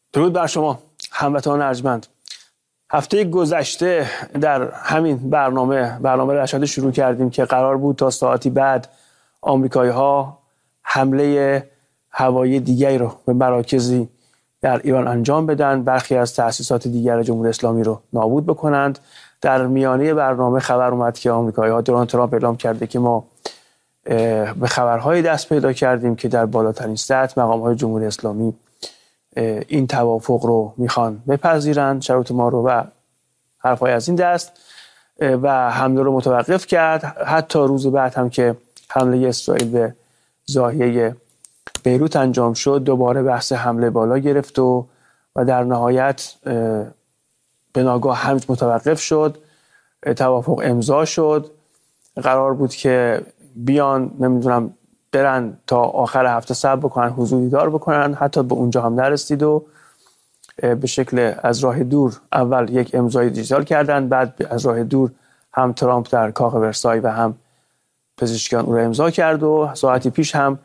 درود بر شما هموطنان ارجمند. هفته گذشته در همین برنامه رشاد شروع کردیم که قرار بود تا ساعتی بعد آمریکایی‌ها حمله هوایی دیگری رو به مراکزی در ایران انجام بدن، برخی از تأسیسات دیگر جمهوری اسلامی رو نابود بکنند. در میانه برنامه خبر اومد که آمریکایی‌ها، دونالد ترامپ اعلام کرده که ما به خبرهای دست پیدا کردیم که در بالاترین سطح مقام‌های جمهوری اسلامی این توافق رو میخوان بپذیرند، شروط ما رو، و حرفای از این دست، و حمله رو متوقف کرد. حتی روز بعد هم که حمله اسرائیل به ضاحیه بیروت انجام شد، دوباره بحث حمله بالا گرفت و در نهایت به ناگاه هم متوقف شد. توافق امضا شد. قرار بود که بیان برن تا آخر هفته صبر بکنن، حضور دیدار بکنن. حتی به اونجا هم نرسید و به شکل از راه دور اول یک امضای دیجیتال کردن، بعد از راه دور هم ترامپ در کاخ ورسای و هم پزشکیان او را امضا کرد و ساعتی پیش هم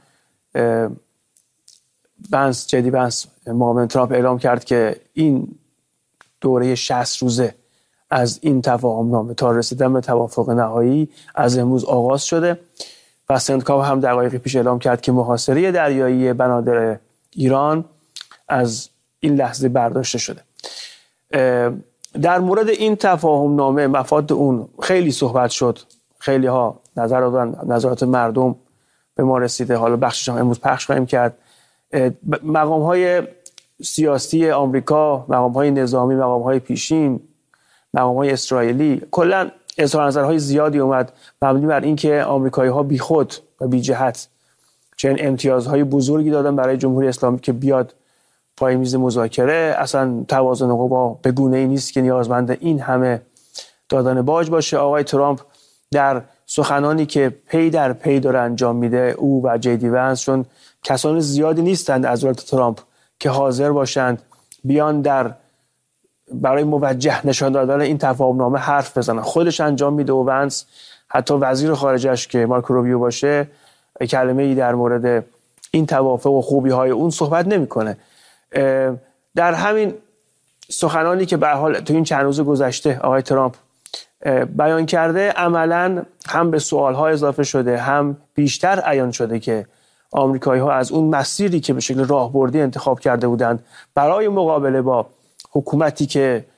جدی بنس معاون ترامپ اعلام کرد که این دوره 60 روزه از این تفاهم نامه تا رسیدن به توافق نهایی از امروز آغاز شده و سندکاو هم دقایقی پیش اعلام کرد که محاصره دریایی بنادر ایران از این لحظه برداشته شده. در مورد این تفاهم نامه، مفاد اون خیلی صحبت شد، خیلی ها نظر دادن، نظرات مردم به ما رسیده، حالا بخشش هم امروز پخش خواهیم کرد. مقام های سیاسی آمریکا، مقام های نظامی، مقام های پیشین، مقام های اسرائیلی، کلا اظهار نظرهای زیادی اومد مبنی بر اینکه آمریکایی‌ها بیخود و بی جهت چنین امتیازهای بزرگی دادن برای جمهوری اسلامی که بیاد پای میز مذاکره. اصلا توازن قوا به گونه‌ای نیست که نیازمند این همه دادن باج باشه. آقای ترامپ در سخنانی که پی در پی داره انجام میده، او و جدی ونس، چون کسان زیادی نیستند از دولت ترامپ که حاضر باشند بیان برای موجه نشان دادن این تفاهم نامه حرف بزنن، خودش انجام میده و ونس حتی وزیر خارجش که مارکو روبیو باشه کلمه‌ای در مورد این توافق و خوبی‌های اون صحبت نمی‌کنه. در همین سخنانی که به هر حال تو این چند روز گذشته آقای ترامپ بیان کرده، عملاً هم به سوال‌ها اضافه شده، هم بیشتر عیان شده که آمریکایی‌ها از اون مسیری که به شکل راهبردی انتخاب کرده بودند برای مقابله با حکومتی که